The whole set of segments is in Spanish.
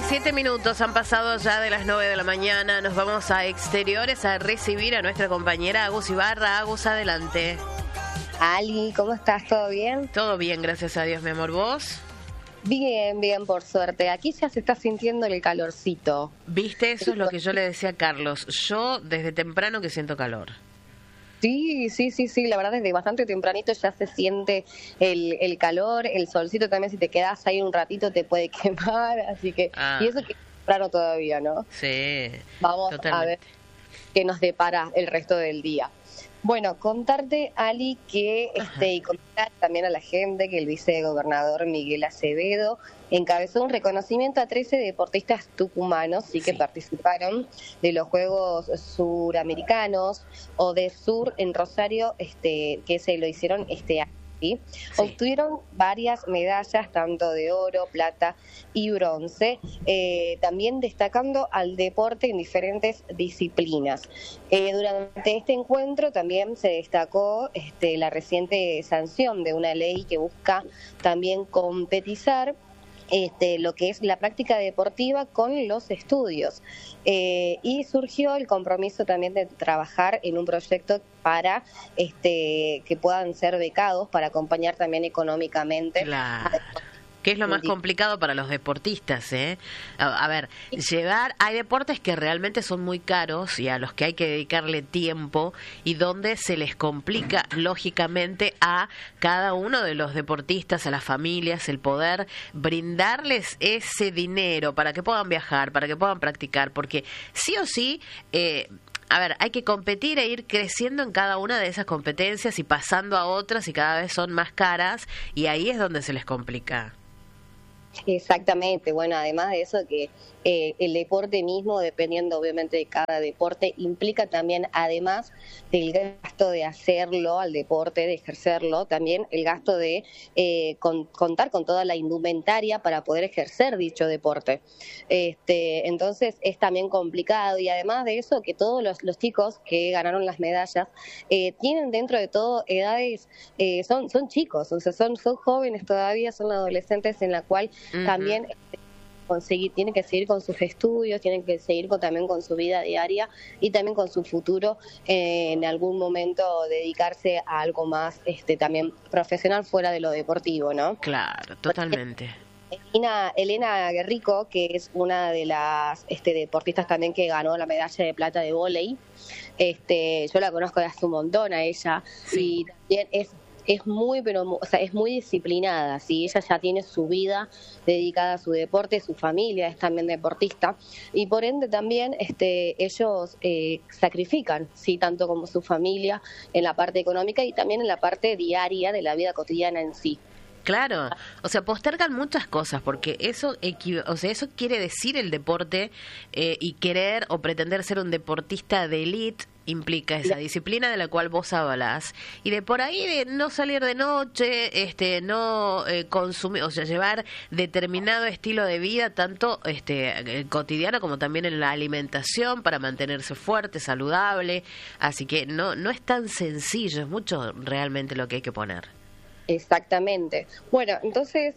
7 minutos han pasado ya de las 9 de la mañana. Nos vamos a exteriores a recibir a nuestra compañera Agus Ibarra. Agus, adelante. Ali, ¿cómo estás? ¿Todo bien? Todo bien, gracias a Dios, mi amor. ¿Vos? Bien, bien, por suerte. Aquí ya se está sintiendo el calorcito. ¿Viste? Eso es lo que yo le decía a Carlos. Yo desde temprano que siento calor. Sí, la verdad desde bastante tempranito ya se siente el calor, el solcito también, si te quedas ahí un ratito te puede quemar, así que... Y eso que es temprano todavía, ¿no? Sí, vamos totalmente. A ver qué nos depara el resto del día. Bueno, contarte, Ali, que y contar también a la gente que el vicegobernador Miguel Acevedo encabezó un reconocimiento a 13 deportistas tucumanos que participaron de los Juegos Suramericanos o de Sur en Rosario, que se lo hicieron este año. ¿Sí? Obtuvieron varias medallas, tanto de oro, plata y bronce, también destacando al deporte en diferentes disciplinas. Durante este encuentro también se destacó la reciente sanción de una ley que busca también competizar lo que es la práctica deportiva con los estudios. Y surgió el compromiso también de trabajar en un proyecto para que puedan ser becados, para acompañar también económicamente. Claro. Que es lo más complicado para los deportistas, ¿eh? A ver, hay deportes que realmente son muy caros y a los que hay que dedicarle tiempo y donde se les complica, lógicamente, a cada uno de los deportistas, a las familias, el poder brindarles ese dinero para que puedan viajar, para que puedan practicar, porque sí o sí... A ver, hay que competir e ir creciendo en cada una de esas competencias y pasando a otras y cada vez son más caras y ahí es donde se les complica. Exactamente, bueno, además de eso que el deporte mismo, dependiendo obviamente de cada deporte, implica también, además del gasto de hacerlo al deporte, de ejercerlo, también el gasto de contar con toda la indumentaria para poder ejercer dicho deporte. Entonces es también complicado y además de eso que todos los chicos que ganaron las medallas tienen dentro de todo edades, son chicos, o sea, son jóvenes todavía, son adolescentes en la cual también tienen que seguir con sus estudios, tienen que seguir también con su vida diaria y también con su futuro, en algún momento dedicarse a algo más también profesional fuera de lo deportivo, ¿no? Claro, totalmente. Elena Guerrico, que es una de las deportistas también que ganó la medalla de plata de vóley, yo la conozco de hace un montón a ella y también es muy disciplinada, ¿sí? Ella ya tiene su vida dedicada a su deporte, su familia es también deportista y por ende también ellos sacrifican, ¿sí? Tanto como su familia en la parte económica y también en la parte diaria de la vida cotidiana en sí. Claro, o sea, postergan muchas cosas porque eso quiere decir el deporte y querer o pretender ser un deportista de élite implica esa disciplina de la cual vos hablás y de por ahí de no salir de noche, no consumir, o sea, llevar determinado estilo de vida tanto cotidiano como también en la alimentación para mantenerse fuerte, saludable, así que no es tan sencillo, es mucho realmente lo que hay que poner. Exactamente. Bueno, entonces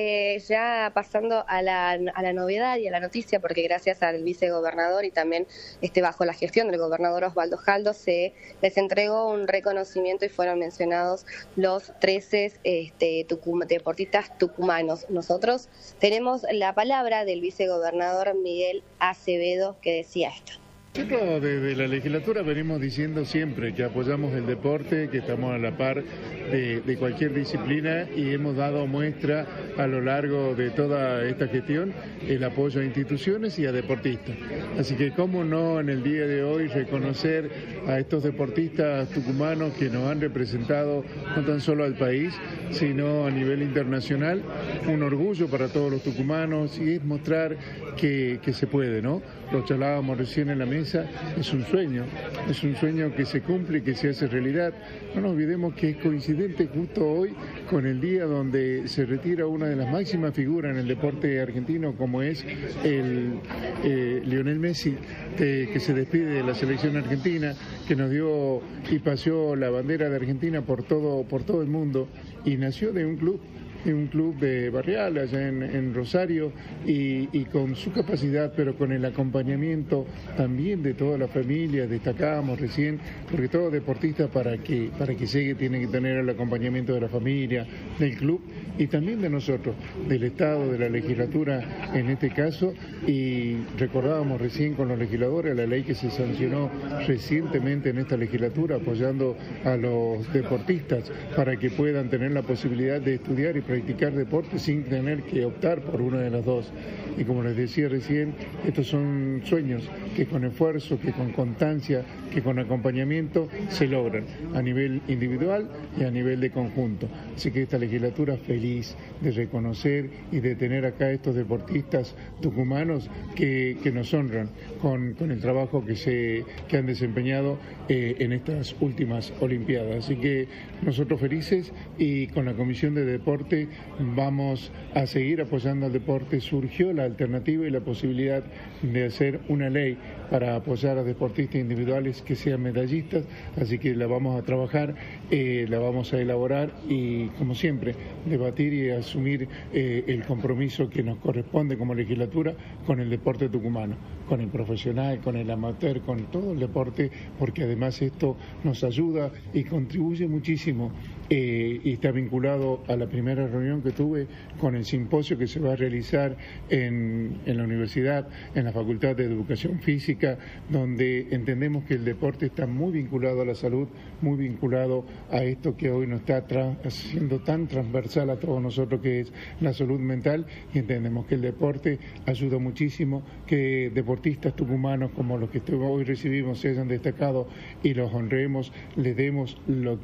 ya pasando a la novedad y a la noticia, porque gracias al vicegobernador y también bajo la gestión del gobernador Osvaldo Jaldo se les entregó un reconocimiento y fueron mencionados los 13 deportistas tucumanos. Nosotros tenemos la palabra del vicegobernador Miguel Acevedo que decía esto. Nosotros desde la legislatura venimos diciendo siempre que apoyamos el deporte, que estamos a la par de cualquier disciplina y hemos dado muestra a lo largo de toda esta gestión el apoyo a instituciones y a deportistas. Así que cómo no en el día de hoy reconocer a estos deportistas tucumanos que nos han representado no tan solo al país, sino a nivel internacional, un orgullo para todos los tucumanos y es mostrar que se puede, ¿no? Lo charlábamos recién en la mesa, es un sueño que se cumple y que se hace realidad. No nos olvidemos que es coincidente justo hoy con el día donde se retira una de las máximas figuras en el deporte argentino como es el Lionel Messi, que se despide de la selección argentina, que nos dio y paseó la bandera de Argentina por todo el mundo y nació de un club un club de barrial allá en Rosario y con su capacidad, pero con el acompañamiento también de toda la familia, destacábamos recién, porque todo deportista para que llegue tiene que tener el acompañamiento de la familia, del club y también de nosotros, del Estado, de la legislatura en este caso, y recordábamos recién con los legisladores la ley que se sancionó recientemente en esta legislatura apoyando a los deportistas para que puedan tener la posibilidad de estudiar y practicar deporte sin tener que optar por una de las dos. Y como les decía recién, estos son sueños que con esfuerzo, que con constancia, que con acompañamiento se logran a nivel individual y a nivel de conjunto. Así que esta legislatura feliz de reconocer y de tener acá estos deportistas tucumanos que nos honran con el trabajo que han desempeñado en estas últimas Olimpiadas. Así que nosotros felices y con la Comisión de Deporte vamos a seguir apoyando al deporte. Surgió la alternativa y la posibilidad de hacer una ley para apoyar a deportistas individuales que sean medallistas, así que la vamos a trabajar, la vamos a elaborar y, como siempre, debatir y asumir el compromiso que nos corresponde como legislatura con el deporte tucumano, con el profesional, con el amateur, con todo el deporte, porque además esto nos ayuda y contribuye muchísimo y está vinculado a la primera reunión que tuve con el simposio que se va a realizar en la universidad, en la Facultad de Educación Física, donde entendemos que el deporte está muy vinculado a la salud, muy vinculado a esto que hoy nos está haciendo tan transversal a todos nosotros, que es la salud mental, y entendemos que el deporte ayuda muchísimo, que deportistas tucumanos como los que hoy recibimos se hayan destacado y los honremos, les demos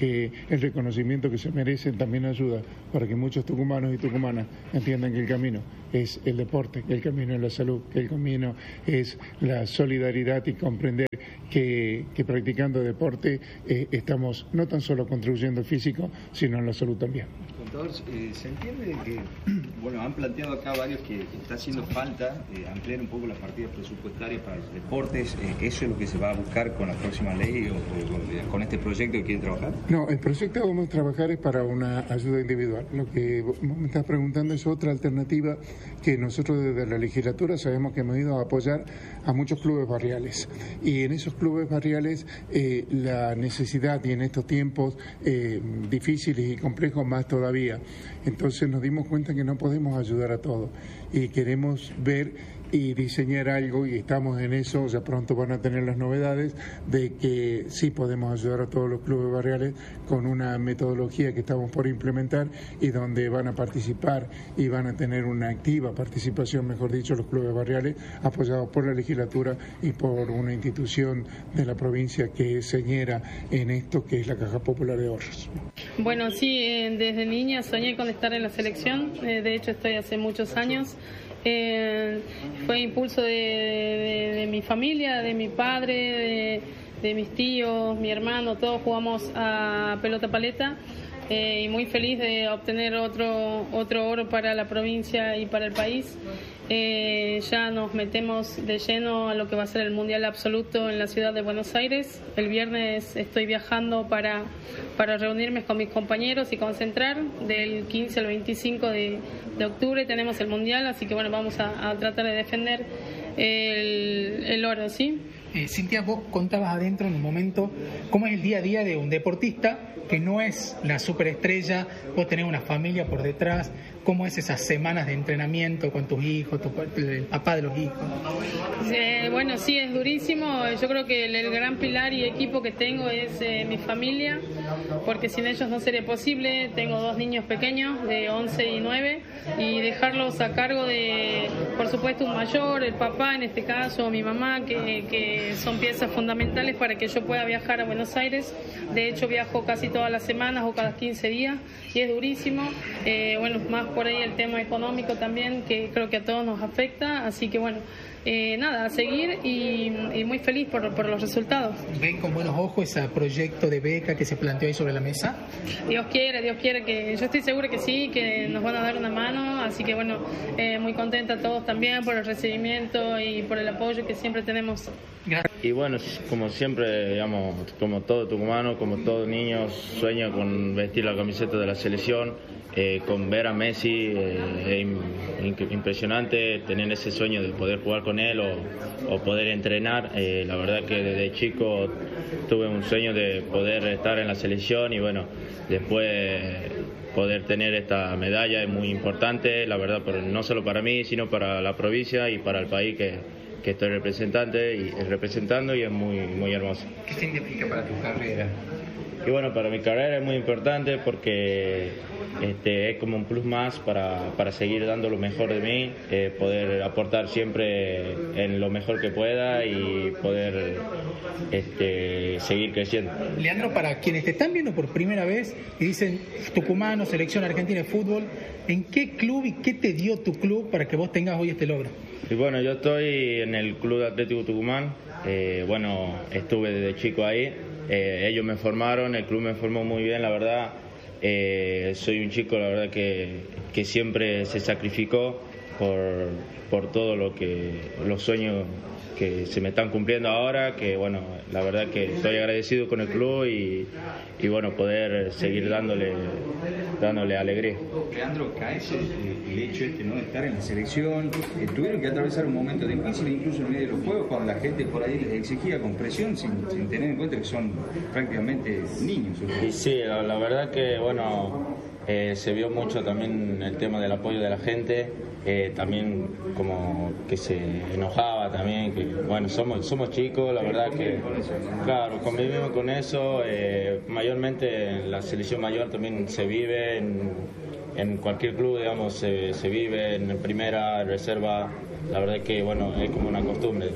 el reconocimiento que se merecen, también ayuda para que muchos tucumanos y tucumanas entiendan que el camino es el deporte, que el camino es la salud, que el camino es la solidaridad y comprender que practicando deporte estamos no tan solo contribuyendo al físico, sino en la salud también. Contador, se entiende que, bueno, han planteado acá varios que está haciendo falta ampliar un poco las partidas presupuestarias para los deportes. ¿Eso es lo que se va a buscar con la próxima ley o con este proyecto que quieren trabajar? No, el proyecto que vamos a trabajar es para una ayuda individual. Lo que me estás preguntando es otra alternativa que nosotros desde la legislatura sabemos que hemos ido a apoyar a muchos clubes barriales. Y en esos clubes barriales la necesidad, y en estos tiempos difíciles y complejos más todavía, entonces nos dimos cuenta que no podemos ayudar a todos y queremos ver y diseñar algo, y estamos en eso, ya pronto van a tener las novedades de que sí podemos ayudar a todos los clubes barriales con una metodología que estamos por implementar y donde van a participar y van a tener una activa participación, mejor dicho, los clubes barriales apoyados por la legislatura y por una institución de la provincia que es señera en esto, que es la Caja Popular de Ahorros. Bueno, sí, desde niña soñé con estar en la selección, de hecho estoy hace muchos años. Fue impulso de mi familia, de mi padre, de mis tíos, mi hermano, todos jugamos a pelota paleta y muy feliz de obtener otro oro para la provincia y para el país. Ya nos metemos de lleno a lo que va a ser el Mundial Absoluto en la ciudad de Buenos Aires. El viernes estoy viajando para reunirme con mis compañeros y concentrar. Del 15 al 25 de octubre tenemos el Mundial, así que bueno, vamos a tratar de defender el oro, ¿sí? Cintia, vos contabas adentro en un momento cómo es el día a día de un deportista que no es la superestrella, vos tenés una familia por detrás, cómo es esas semanas de entrenamiento con tus hijos, el papá de los hijos. Bueno, sí, es durísimo. Yo creo que el gran pilar y equipo que tengo es mi familia, porque sin ellos no sería posible. Tengo 2 niños pequeños de 11 y 9 y dejarlos a cargo de, por supuesto, un mayor, el papá en este caso, mi mamá, que son piezas fundamentales para que yo pueda viajar a Buenos Aires. De hecho, viajo casi todas las semanas o cada 15 días y es durísimo. Bueno, más por ahí el tema económico también, que creo que a todos nos afecta, así que bueno, nada, a seguir y muy feliz por los resultados. ¿Ven con buenos ojos ese proyecto de beca que se planteó ahí sobre la mesa? Dios quiere que yo estoy segura que sí, que nos van a dar una mano, así que bueno, muy contenta a todos también por el recibimiento y por el apoyo que siempre tenemos. Gracias. Y bueno, como siempre, digamos, como todo tucumano, como todo niño, sueño con vestir la camiseta de la selección. con ver a Messi es impresionante tener ese sueño de poder jugar con él o poder entrenar. La verdad que desde chico tuve un sueño de poder estar en la selección y bueno, después poder tener esta medalla es muy importante, la verdad, pero no solo para mí, sino para la provincia y para el país que estoy representando y es muy hermoso. ¿Qué significa para tu carrera? Y bueno, para mi carrera es muy importante porque es como un plus más para seguir dando lo mejor de mí, poder aportar siempre en lo mejor que pueda y poder seguir creciendo. Leandro, para quienes te están viendo por primera vez y dicen tucumano, selección argentina de fútbol, ¿en qué club y qué te dio tu club para que vos tengas hoy este logro? Y bueno, yo estoy en el Club Atlético Tucumán, estuve desde chico ahí, ellos me formaron, el club me formó muy bien, la verdad. Soy un chico, la verdad, que siempre se sacrificó por todo los sueños que se me están cumpliendo ahora, que bueno, la verdad que estoy agradecido con el club y bueno, poder seguir dándole alegría. Leandro, cae el hecho ¿no? de estar en la selección, tuvieron que atravesar un momento difícil incluso en medio de los juegos, cuando la gente por ahí les exigía con presión sin tener en cuenta que son prácticamente niños. Y sí, la verdad que bueno, se vio mucho también el tema del apoyo de la gente, también como que se enojaba también, que bueno, somos chicos, la verdad que claro, convivimos con eso, mayormente en la selección mayor también se vive, en cualquier club, digamos, se vive, en primera, reserva, la verdad que bueno, es como una costumbre.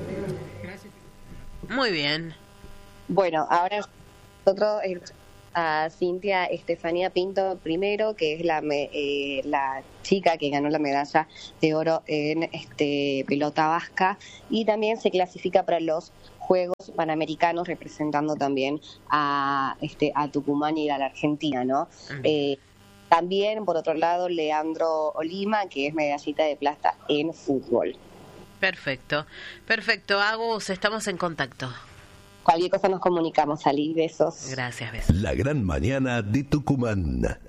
Muy bien. Bueno, ahora nosotros a Cintia Estefanía Pinto primero, que es la chica que ganó la medalla de oro en pelota vasca y también se clasifica para los Juegos Panamericanos representando también a Tucumán y a la Argentina, ¿no? También, por otro lado, Leandro Olima, que es medallita de plata en fútbol. Perfecto. Agus, estamos en contacto. Cualquier cosa nos comunicamos, Ali. Besos. Gracias, besos. La gran mañana de Tucumán.